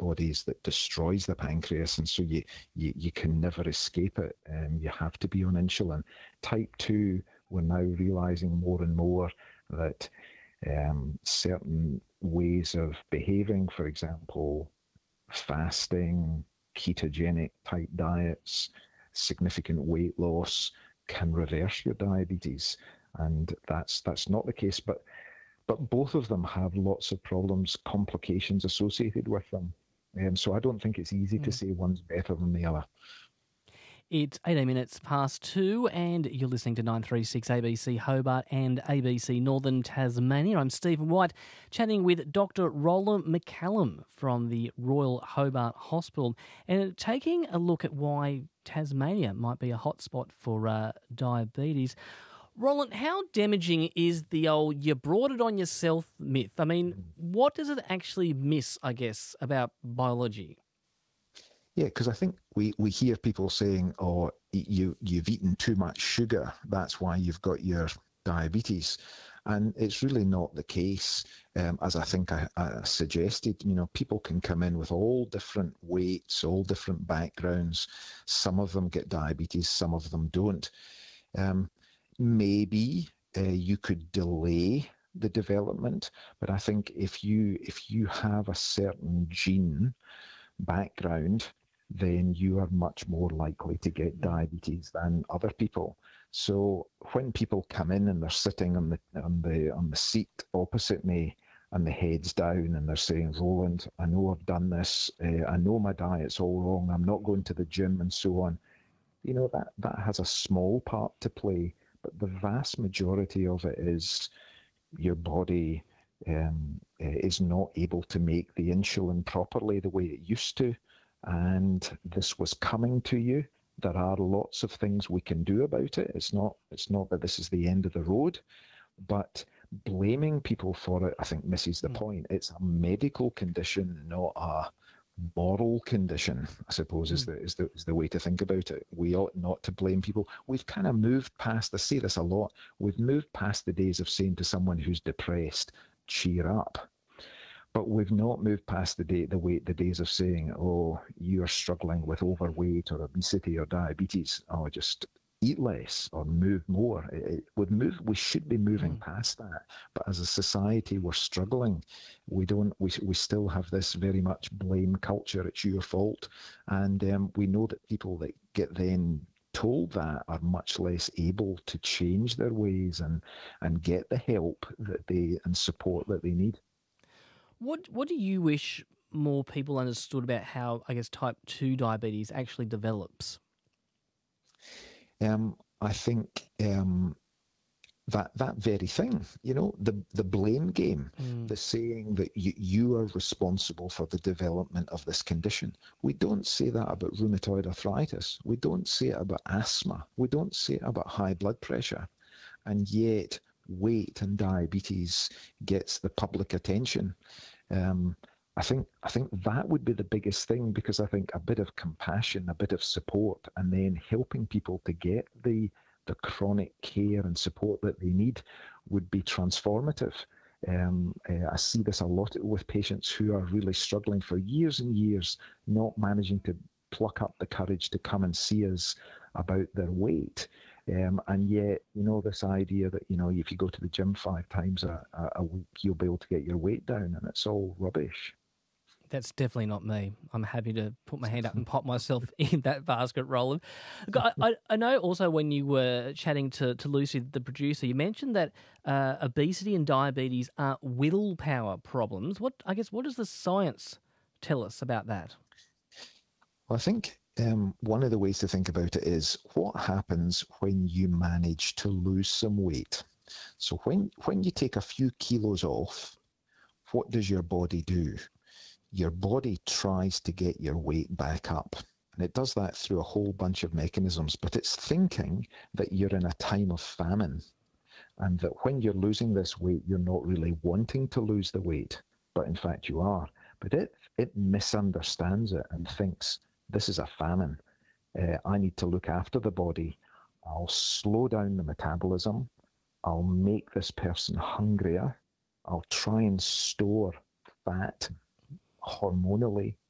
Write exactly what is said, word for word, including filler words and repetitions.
antibodies that destroys the pancreas, and so you you, you can never escape it. Um, you have to be on insulin. Type two, we're now realizing more and more that um, certain ways of behaving, for example, fasting, ketogenic type diets, significant weight loss, can reverse your diabetes, and that's that's not the case. But but both of them have lots of problems, complications associated with them. Um, so I don't think it's easy to Mm. say one's better than the other. It's eighteen minutes past two, and you're listening to nine three six A B C Hobart and A B C Northern Tasmania. I'm Stephen White, chatting with Doctor Roland McCallum from the Royal Hobart Hospital, and taking a look at why Tasmania might be a hotspot for uh, diabetes. Roland, how damaging is the old "you brought it on yourself" myth? I mean, what does it actually miss, I guess, about biology? Yeah, because I think we, we hear people saying, "Oh, you you've eaten too much sugar. That's why you've got your diabetes," and it's really not the case. Um, as I think I, I suggested, you know, people can come in with all different weights, all different backgrounds. Some of them get diabetes, some of them don't. Um, maybe uh, you could delay the development, but I think if you if you have a certain gene background, then you are much more likely to get diabetes than other people. So when people come in and they're sitting on the on the on the seat opposite me and the head's down and they're saying, "Roland, I know I've done this. Uh, I know my diet's all wrong. I'm not going to the gym and so on." You know, that that has a small part to play, but the vast majority of it is your body um, eh, is not able to make the insulin properly the way it used to, and this was coming to you. There are lots of things we can do about it. It's not it's not that this is the end of the road, but blaming people for it, I think, misses the Mm. point. It's a medical condition, not a moral condition, I suppose, is Mm. the, is the is the way to think about it. We ought not to blame people. We've kind of moved past, I say this a lot, we've moved past the days of saying to someone who's depressed, cheer up. But we've not moved past the day, the way, the days of saying, "Oh, you're struggling with overweight or obesity or diabetes. Oh, just eat less or move more." It, it would move. We should be moving Mm. past that. But as a society, we're struggling. We don't. We we still have this very much blame culture. It's your fault, and um, we know that people that get then told that are much less able to change their ways and and get the help that they and support that they need. What What do you wish more people understood about how, I guess, type two diabetes actually develops? Um, I think um, that that very thing, you know, the the blame game, Mm. the saying that you, you are responsible for the development of this condition. We don't say that about rheumatoid arthritis. We don't say it about asthma. We don't say it about high blood pressure. And yet, weight and diabetes gets the public attention. Um, I think I think that would be the biggest thing, because I think a bit of compassion, a bit of support, and then helping people to get the the chronic care and support that they need would be transformative. Um, uh, I see this a lot with patients who are really struggling for years and years, not managing to pluck up the courage to come and see us about their weight. Um, and yet, you know, this idea that, you know, if you go to the gym five times a, a a week, you'll be able to get your weight down, and it's all rubbish. That's definitely not me. I'm happy to put my hand up and pop myself in that basket, Roland. Look, I, I, I know also when you were chatting to, to Lucy, the producer, you mentioned that uh, obesity and diabetes are willpower problems. What I guess what does the science tell us about that? Well, I think um, one of the ways to think about it is what happens when you manage to lose some weight. So when when you take a few kilos off, what does your body do? Your body tries to get your weight back up. And it does that through a whole bunch of mechanisms, but it's thinking that you're in a time of famine, and that when you're losing this weight, you're not really wanting to lose the weight, but in fact you are. But it, it misunderstands it and thinks, this is a famine. Uh, I need to look after the body. I'll slow down the metabolism. I'll make this person hungrier. I'll try and store fat hormonally